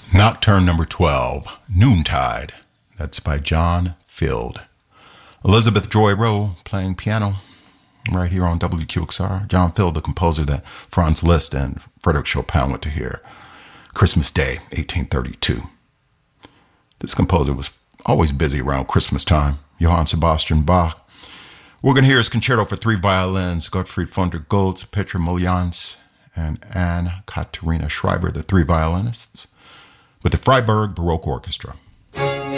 Nocturne number 12, Noontide. That's by John Field. Elizabeth Joy Rowe playing piano right here on WQXR. John Field, the composer that Franz Liszt and Frederick Chopin went to hear. Christmas Day, 1832. This composer was always busy around Christmas time. Johann Sebastian Bach. We're going to hear his concerto for three violins, Gottfried von der Goltz, Petra Muljans, and Anne Katharina Schreiber, the three violinists, with the Freiburg Baroque Orchestra.